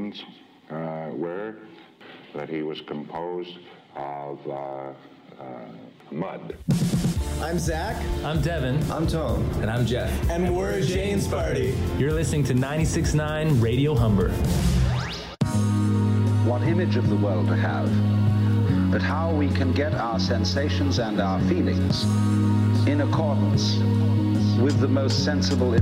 allegations were that he was composed of mud. I'm Zach. I'm Devin. I'm Tom. And I'm Jeff. And we're Jane's Party. You're listening to 96.9 Radio Humber. What image of the world to have, but how we can get our sensations and our feelings in accordance with the most sensible